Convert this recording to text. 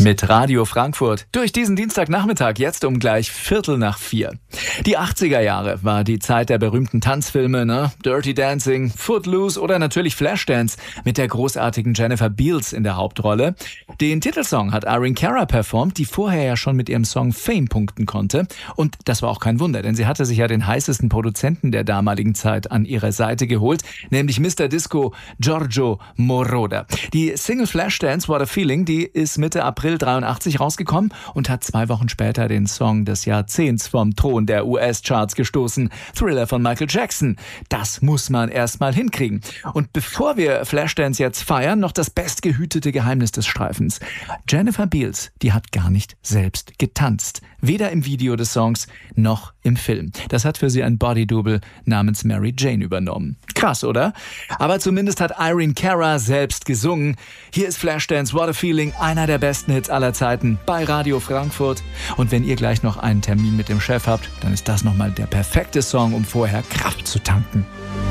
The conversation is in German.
Mit Radio Frankfurt. Durch diesen Dienstagnachmittag, jetzt um gleich 3:45. Die 80er Jahre war die Zeit der berühmten Tanzfilme, ne? Dirty Dancing, Footloose oder natürlich Flashdance mit der großartigen Jennifer Beals in der Hauptrolle. Den Titelsong hat Irene Cara performt, die vorher ja schon mit ihrem Song Fame punkten konnte. Und das war auch kein Wunder, denn sie hatte sich ja den heißesten Produzenten der damaligen Zeit an ihre Seite geholt, nämlich Mr. Disco Giorgio Moroder. Die Single Flashdance What a Feeling, die ist Mitte April 83 rausgekommen und hat 2 Wochen später den Song des Jahrzehnts vom Thron der US-Charts gestoßen, Thriller von Michael Jackson. Das muss man erstmal hinkriegen. Und bevor wir Flashdance jetzt feiern, noch das bestgehütete Geheimnis des Streifens. Jennifer Beals, die hat gar nicht selbst getanzt. Weder im Video des Songs noch im Film. Das hat für sie ein Bodydouble namens Mary Jane übernommen. Krass, oder? Aber zumindest hat Irene Cara selbst gesungen. Hier ist Flashdance What a Feeling, einer der besten Hits aller Zeiten bei Radio Frankfurt. Und wenn ihr gleich noch einen Termin mit dem Chef habt, dann ist das nochmal der perfekte Song, um vorher Kraft zu tanken.